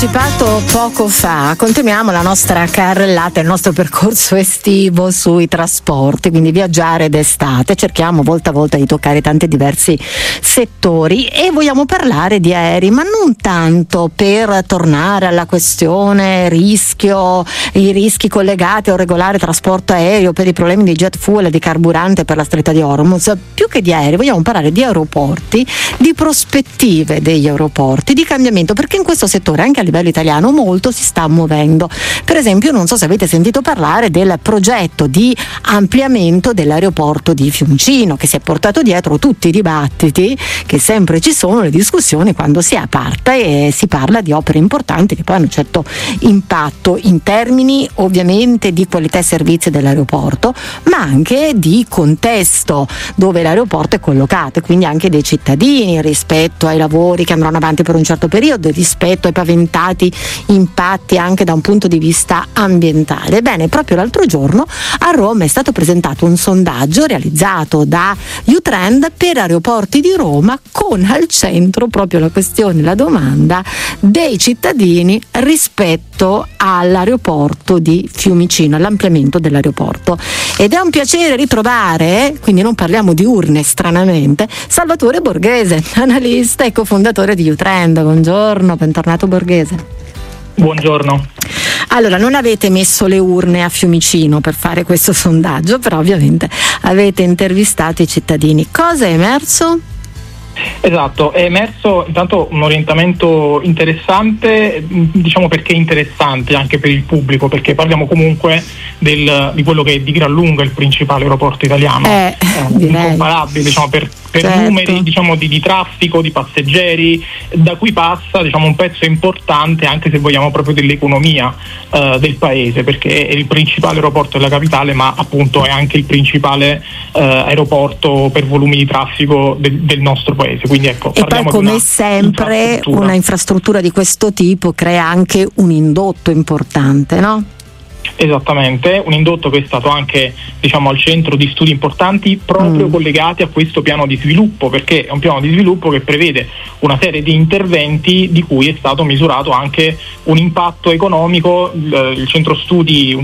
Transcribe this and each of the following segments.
anticipato poco fa, continuiamo la nostra carrellata, il nostro percorso estivo sui trasporti, quindi viaggiare d'estate. Cerchiamo volta a volta di toccare tanti diversi settori e vogliamo parlare di aerei, ma non tanto per tornare alla questione rischio, i rischi collegati a un regolare trasporto aereo per i problemi di jet fuel e di carburante per la stretta di Hormuz. Più che di aerei vogliamo parlare di aeroporti, di prospettive degli aeroporti, di cambiamento, perché in questo settore anche a livello italiano molto si sta muovendo. Per esempio, non so se avete sentito parlare del progetto di ampliamento dell'aeroporto di Fiumicino, che si è portato dietro tutti i dibattiti che sempre ci sono, le discussioni quando si è parte e si parla di opere importanti che poi hanno un certo impatto in termini ovviamente di qualità e servizi dell'aeroporto, ma anche di contesto dove l'aeroporto è collocato, e quindi anche dei cittadini rispetto ai lavori che andranno avanti per un certo periodo, rispetto ai paventati impatti anche da un punto di vista ambientale. Bene, proprio l'altro giorno a Roma è stato presentato un sondaggio realizzato da U-Trend per aeroporti di Roma, con al centro proprio la questione, la domanda dei cittadini rispetto all'aeroporto di Fiumicino, all'ampliamento dell'aeroporto. Ed è un piacere ritrovare, quindi non parliamo di urne stranamente, Salvatore Borghese, analista e cofondatore di U-Trend. Buongiorno, bentornato Borghese. Buongiorno. Allora, non avete messo le urne a Fiumicino per fare questo sondaggio, però ovviamente avete intervistato i cittadini. Cosa è emerso? Esatto, è emerso intanto un orientamento interessante, diciamo perché interessante anche per il pubblico, perché parliamo comunque di quello che è di gran lunga il principale aeroporto italiano, incomparabile, diciamo, per certo. Numeri, diciamo, di traffico, di passeggeri, da cui passa, diciamo, un pezzo importante, anche se vogliamo, proprio dell'economia del paese, perché è il principale aeroporto della capitale, ma appunto è anche il principale aeroporto per volumi di traffico del nostro paese. Quindi ecco, e poi come sempre una infrastruttura di questo tipo crea anche un indotto importante, no? Esattamente, un indotto che è stato anche, diciamo, al centro di studi importanti proprio collegati a questo piano di sviluppo, perché è un piano di sviluppo che prevede una serie di interventi di cui è stato misurato anche un impatto economico. Un centro studi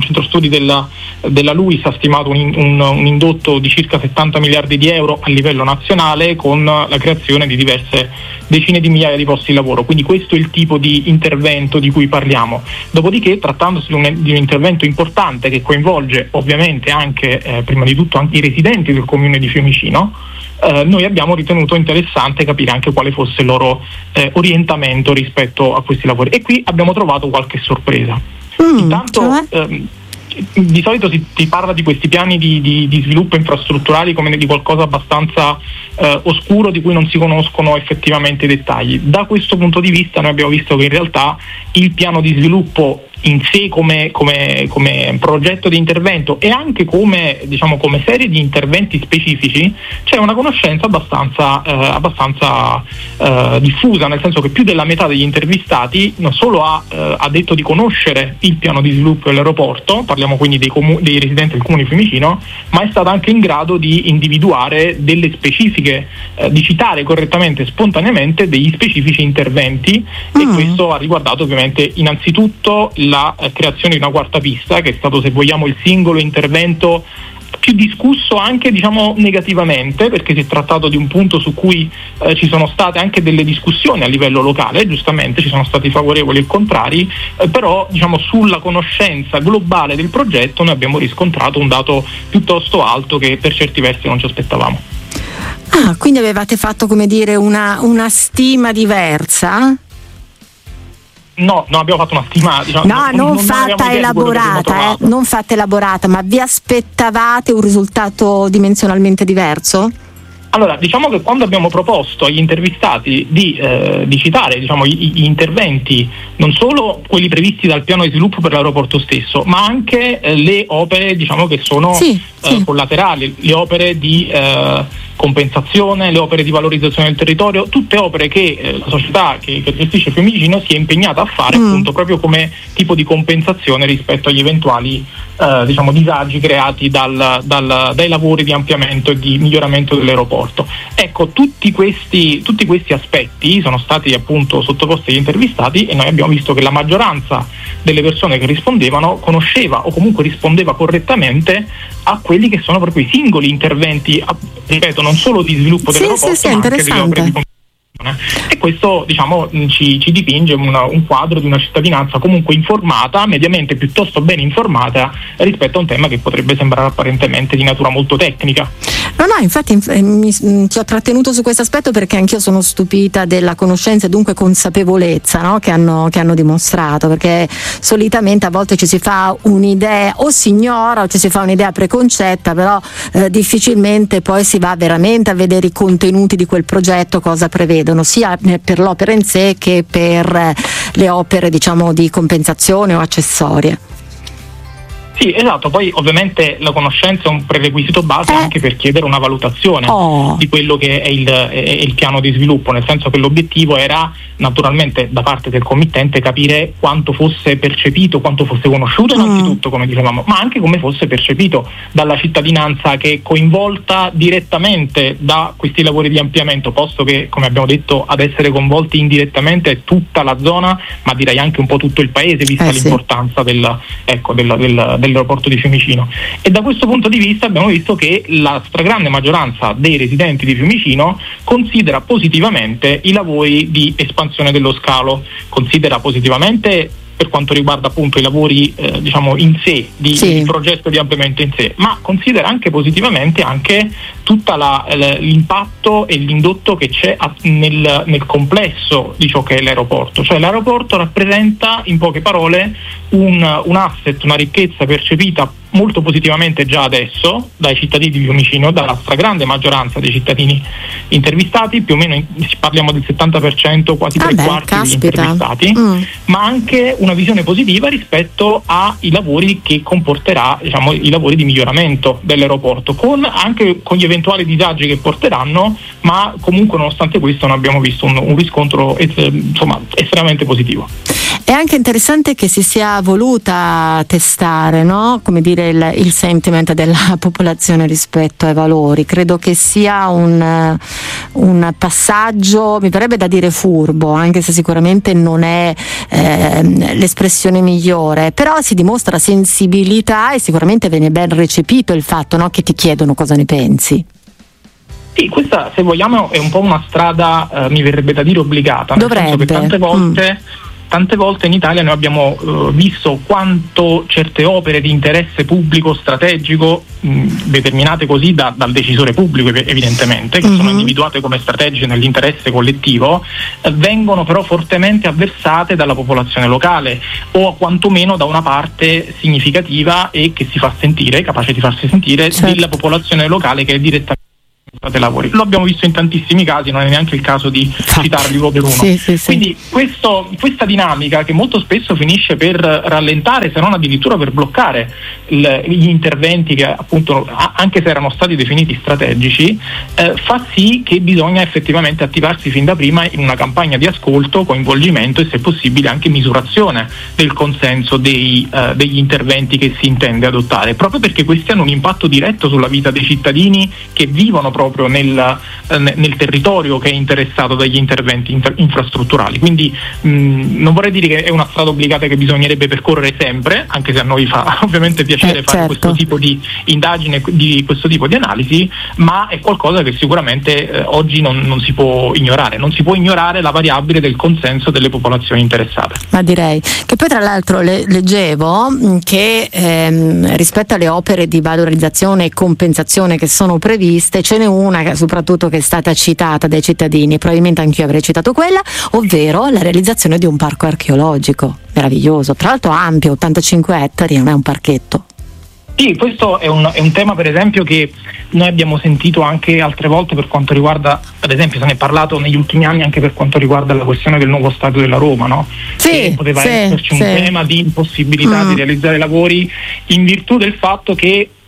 della LUIS ha stimato un indotto di circa 70 miliardi di euro a livello nazionale, con la creazione di diverse decine di migliaia di posti di lavoro. Quindi questo è il tipo di intervento di cui parliamo. Dopodiché, trattandosi di un intervento importante che coinvolge ovviamente anche, prima di tutto, anche i residenti del comune di Fiumicino, noi abbiamo ritenuto interessante capire anche quale fosse il loro orientamento rispetto a questi lavori, e qui abbiamo trovato qualche sorpresa. Intanto di solito si parla di questi piani di sviluppo infrastrutturali come di qualcosa abbastanza oscuro, di cui non si conoscono effettivamente i dettagli. Da questo punto di vista noi abbiamo visto che in realtà il piano di sviluppo in sé come progetto di intervento, e anche come serie di interventi specifici, c'è una conoscenza abbastanza diffusa, nel senso che più della metà degli intervistati non solo ha detto di conoscere il piano di sviluppo dell'aeroporto, parliamo quindi dei residenti del comune di Fiumicino, ma è stata anche in grado di individuare delle specifiche, di citare correttamente, spontaneamente, degli specifici interventi, e questo ha riguardato ovviamente innanzitutto la creazione di una quarta pista, che è stato, se vogliamo, il singolo intervento più discusso anche, diciamo, negativamente, perché si è trattato di un punto su cui ci sono state anche delle discussioni a livello locale, giustamente ci sono stati favorevoli e contrari, però, diciamo, sulla conoscenza globale del progetto noi abbiamo riscontrato un dato piuttosto alto che per certi versi non ci aspettavamo. Quindi avevate fatto, come dire, una stima diversa? No, non abbiamo fatto una stima, diciamo, non fatta elaborata, non fatta elaborata, ma vi aspettavate un risultato dimensionalmente diverso? Allora, diciamo che quando abbiamo proposto agli intervistati di citare, diciamo, gli interventi, non solo quelli previsti dal piano di sviluppo per l'aeroporto stesso, ma anche le opere, diciamo, che sono collaterali, le opere di compensazione, le opere di valorizzazione del territorio, tutte opere che la società che gestisce Fiumicino si è impegnata a fare appunto proprio come tipo di compensazione rispetto agli eventuali disagi creati dai lavori di ampliamento e di miglioramento dell'aeroporto. Ecco, tutti questi aspetti sono stati appunto sottoposti agli intervistati e noi abbiamo visto che la maggioranza delle persone che rispondevano conosceva o comunque rispondeva correttamente a quelli che sono proprio i singoli interventi, ripeto, non solo di sviluppo dell'aeroporto, ma anche delle opere di e questo ci dipinge un quadro di una cittadinanza comunque informata, mediamente piuttosto ben informata rispetto a un tema che potrebbe sembrare apparentemente di natura molto tecnica. No, infatti ti ho trattenuto su questo aspetto perché anch'io sono stupita della conoscenza e dunque consapevolezza, no? che hanno dimostrato, perché solitamente a volte ci si fa un'idea o si ignora o ci si fa un'idea preconcetta, però difficilmente poi si va veramente a vedere i contenuti di quel progetto, cosa prevedono, sia per l'opera in sé che per le opere di compensazione o accessorie. Sì, esatto, poi ovviamente la conoscenza è un prerequisito base anche per chiedere una valutazione di quello che è il piano di sviluppo, nel senso che l'obiettivo era naturalmente da parte del committente capire quanto fosse percepito, quanto fosse conosciuto innanzitutto, come dicevamo, ma anche come fosse percepito dalla cittadinanza che è coinvolta direttamente da questi lavori di ampliamento, posto che, come abbiamo detto, ad essere coinvolti indirettamente è tutta la zona, ma direi anche un po' tutto il paese, vista l'importanza dell'aeroporto di Fiumicino. E da questo punto di vista abbiamo visto che la stragrande maggioranza dei residenti di Fiumicino considera positivamente i lavori di espansione dello scalo, considera positivamente per quanto riguarda appunto i lavori in sé, di progetto di ampliamento in sé, ma considera anche positivamente anche tutto l'impatto e l'indotto che c'è nel complesso di ciò che è l'aeroporto. Cioè l'aeroporto rappresenta, in poche parole, un asset, una ricchezza percepita molto positivamente già adesso dai cittadini di Fiumicino, dalla stragrande maggioranza dei cittadini intervistati, più o meno parliamo del 70%, quasi tre quarti degli intervistati, ma anche una visione positiva rispetto ai lavori che comporterà, i lavori di miglioramento dell'aeroporto, anche con gli eventuali disagi che porteranno, ma comunque nonostante questo non abbiamo visto un riscontro estremamente positivo. È anche interessante che si sia voluta testare, no? Come dire, il sentiment della popolazione rispetto ai valori. Credo che sia un passaggio, mi verrebbe da dire furbo, anche se sicuramente non è l'espressione migliore, però si dimostra sensibilità e sicuramente viene ben recepito il fatto, no? Che ti chiedono cosa ne pensi. Sì, questa, se vogliamo, è un po' una strada, mi verrebbe da dire, obbligata, nel senso che tante volte in Italia noi abbiamo visto quanto certe opere di interesse pubblico strategico, determinate così dal decisore pubblico evidentemente, che sono individuate come strategiche nell'interesse collettivo, vengono però fortemente avversate dalla popolazione locale o quantomeno da una parte significativa e che si fa sentire, capace di farsi sentire, della popolazione locale che è direttamente lavori. Lo abbiamo visto in tantissimi casi, non è neanche il caso di citarli uno per uno. Quindi questa dinamica che molto spesso finisce per rallentare, se non addirittura per bloccare gli interventi che appunto, anche se erano stati definiti strategici, fa sì che bisogna effettivamente attivarsi fin da prima in una campagna di ascolto, coinvolgimento e se possibile anche misurazione del consenso degli interventi che si intende adottare, proprio perché questi hanno un impatto diretto sulla vita dei cittadini che vivono proprio nel territorio che è interessato dagli interventi infrastrutturali. Quindi non vorrei dire che è una strada obbligata che bisognerebbe percorrere sempre, anche se a noi fa ovviamente piacere fare questo tipo di indagine, di questo tipo di analisi, ma è qualcosa che sicuramente oggi non si può ignorare. Non si può ignorare la variabile del consenso delle popolazioni interessate. Ma direi che poi tra l'altro leggevo che rispetto alle opere di valorizzazione e compensazione che sono previste, ce n'è una che soprattutto che è stata citata dai cittadini, probabilmente anch'io avrei citato quella, ovvero la realizzazione di un parco archeologico meraviglioso, tra l'altro ampio, 85 ettari, non è un parchetto. Sì, questo è un tema per esempio che noi abbiamo sentito anche altre volte per quanto riguarda, ad esempio se ne è parlato negli ultimi anni anche per quanto riguarda la questione del nuovo stadio della Roma, no? Che poteva esserci un tema di impossibilità di realizzare lavori in virtù del fatto che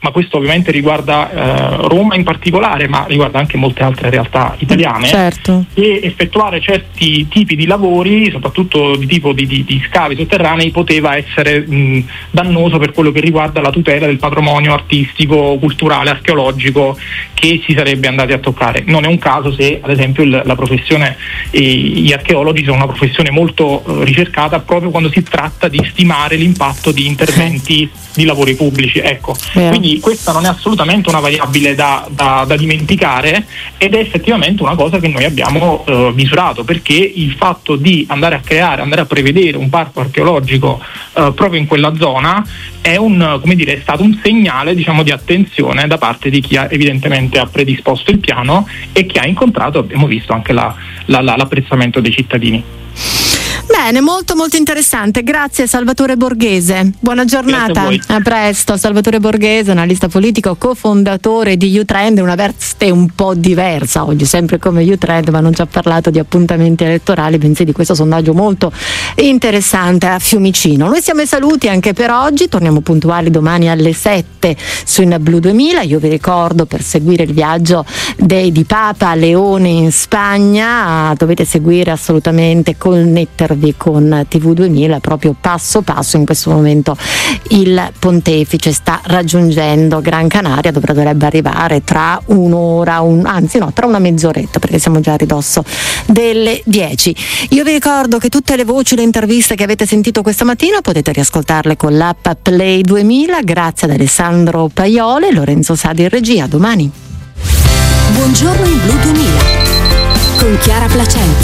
ma questo ovviamente riguarda Roma in particolare, ma riguarda anche molte altre realtà italiane, certo, e effettuare certi tipi di lavori, soprattutto di tipo di scavi sotterranei, poteva essere dannoso per quello che riguarda la tutela del patrimonio artistico, culturale, archeologico che si sarebbe andati a toccare. Non è un caso se ad esempio la professione, gli archeologi sono una professione molto ricercata proprio quando si tratta di stimare l'impatto di interventi di lavori pubblici, ecco. Quindi questa non è assolutamente una variabile da dimenticare, ed è effettivamente una cosa che noi abbiamo misurato, perché il fatto di andare a prevedere un parco archeologico proprio in quella zona è è stato un segnale, diciamo, di attenzione da parte di chi evidentemente ha predisposto il piano e che ha incontrato, abbiamo visto, anche l'apprezzamento dei cittadini. Bene, molto molto interessante, grazie Salvatore Borghese, buona giornata, a presto. Salvatore Borghese, analista politico, cofondatore di U-Trend, una veste un po' diversa oggi, sempre come U-Trend, ma non ci ha parlato di appuntamenti elettorali, bensì di questo sondaggio molto interessante a Fiumicino. Noi siamo ai saluti anche per oggi, torniamo puntuali domani alle 7 su In Blu 2000. Io vi ricordo, per seguire il viaggio di Papa Leone in Spagna dovete seguire assolutamente, connettervi con TV 2000 proprio passo passo. In questo momento il pontefice sta raggiungendo Gran Canaria, dovrebbe arrivare tra un'ora, tra una mezz'oretta, perché siamo già a ridosso delle 10. Io vi ricordo che tutte le voci, le interviste che avete sentito questa mattina potete riascoltarle con l'app Play 2000. Grazie ad Alessandro Paiole e Lorenzo Sadi in regia. Domani. Buongiorno in Blu 2000 con Chiara Placenti.